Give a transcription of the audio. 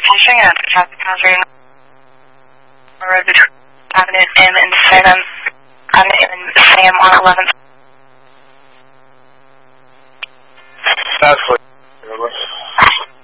Passing at the traffic hazard road between Avenue M and Salem and Sam on 11th. That's what